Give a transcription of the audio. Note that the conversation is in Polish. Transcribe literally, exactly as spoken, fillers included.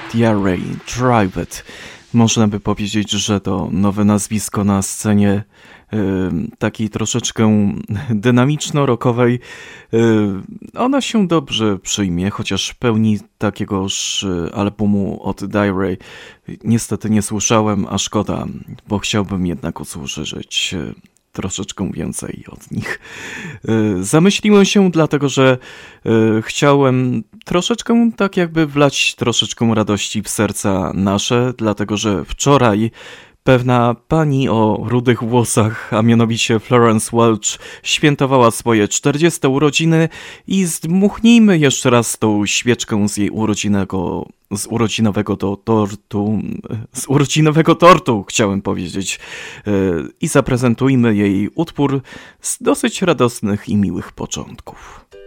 Diarrhea Trivet. Można by powiedzieć, że to nowe nazwisko na scenie y, takiej troszeczkę dynamiczno-rockowej. Y, ona się dobrze przyjmie, chociaż pełni takiegoż albumu od Diarrhea niestety nie słyszałem, a szkoda, bo chciałbym jednak usłyszeć troszeczkę więcej od nich. Zamyśliłem się dlatego, że chciałem troszeczkę tak jakby wlać troszeczkę radości w serca nasze, dlatego że wczoraj pewna pani o rudych włosach, a mianowicie Florence Welch, świętowała swoje czterdzieste urodziny i zdmuchnijmy jeszcze raz tą świeczkę z jej urodzinnego, z urodzinowego do tortu, z urodzinowego tortu, chciałem powiedzieć, i zaprezentujmy jej utwór z dosyć radosnych i miłych początków.